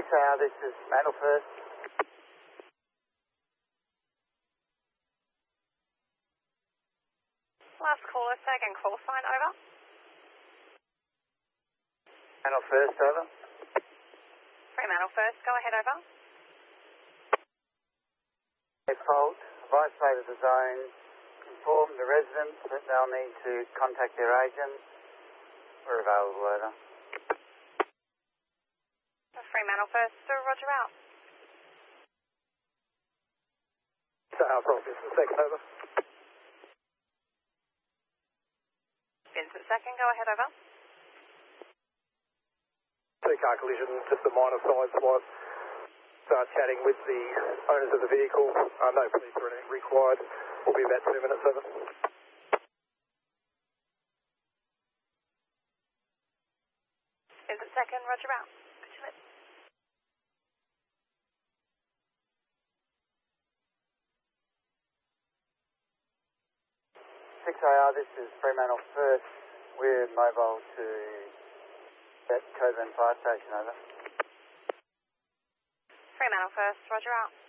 6AR, this is Mantle First. Last caller, second call sign, over. Mantle First, over. Fremantle First, go ahead, over. Fault, advise state of the zone, inform the residents that they'll need to contact their agent. We're available, over. Fremantle First, roger out. South Vincent second, over. Vincent second, go ahead, over. Two-car collision, just a minor side swipe. Start chatting with the owners of the vehicle. No police or anything required. Will be about 2 minutes, over. Vincent second, roger out. Vigilant. Six AR, this is Fremantle First. We're mobile to that Coburn Fire Station, over. Fremantle First, roger out.